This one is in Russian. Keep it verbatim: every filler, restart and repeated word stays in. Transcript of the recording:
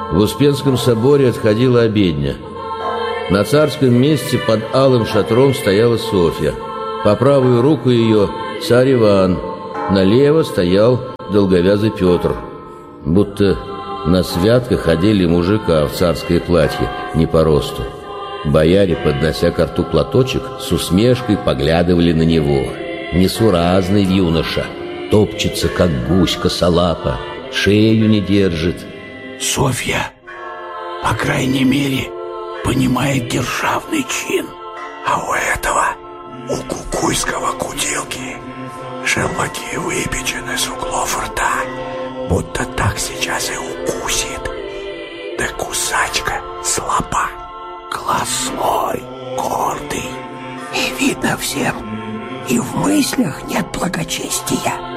В Успенском соборе отходила обедня. На царском месте под алым шатром стояла Софья. По правую руку ее царь Иван. Налево стоял долговязый Петр. Будто на святках одели мужика в царское платье не по росту. Бояре, поднося ко рту платочек, с усмешкой поглядывали на него. Несуразный юноша, топчется, как гусь косолапа, шею не держит. Софья, по крайней мере, понимает державный чин. А у этого, у кукуйского кутилки, желваки выпечены с углов рта, будто так сейчас и укусит. Да кусачка слаба, глаз злой, гордый. И видно всем, и в мыслях нет благочестия.